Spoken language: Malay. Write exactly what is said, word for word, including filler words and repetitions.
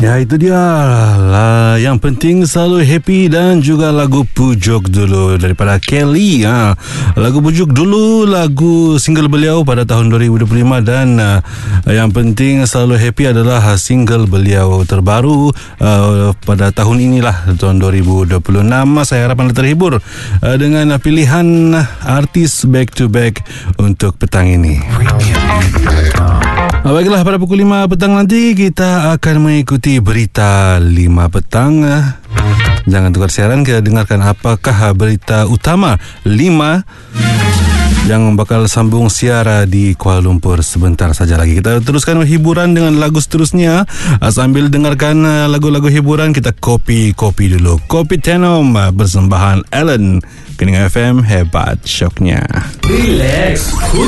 Ya, itu dia lah. Yang penting selalu happy. Dan juga lagu Pujuk Dulu daripada Kelly. ha. Lagu Pujuk Dulu, lagu single beliau pada tahun dua ribu dua puluh lima. Dan uh, yang penting selalu happy adalah single beliau terbaru uh, pada tahun inilah, tahun dua ribu dua puluh enam. Saya harap anda terhibur uh, dengan pilihan artis back to back untuk petang ini. Baiklah, pada pukul lima petang nanti kita akan mengikuti berita lima petang. Jangan tukar siaran, kita dengarkan apakah berita utama lima yang bakal sambung siara di Kuala Lumpur sebentar saja lagi. Kita teruskan hiburan dengan lagu seterusnya. Sambil dengarkan lagu-lagu hiburan, kita kopi-kopi dulu. Kopi Tenom persembahan Ellen. Kening F M, hebat syoknya. Relax,